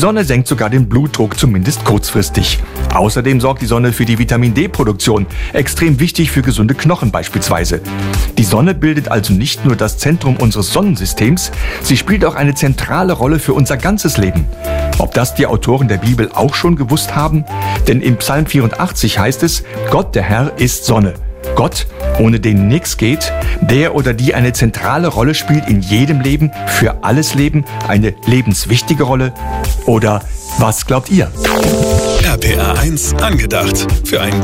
Sonne senkt sogar den Blutdruck, zumindest kurzfristig. Außerdem sorgt die Sonne für die Vitamin-D-Produktion, extrem wichtig für gesunde Knochen beispielsweise. Die Sonne bildet also nicht nur das Zentrum unseres Sonnensystems, sie spielt auch eine zentrale Rolle für unser ganzes Leben. Ob das die Autoren der Bibel auch schon gewusst haben? Denn im Psalm 84 heißt es, Gott, der Herr, ist Sonne. Gott, ohne den nichts geht, der oder die eine zentrale Rolle spielt in jedem Leben, für alles Leben, eine lebenswichtige Rolle? Oder was glaubt ihr? RPR 1 angedacht. Für ein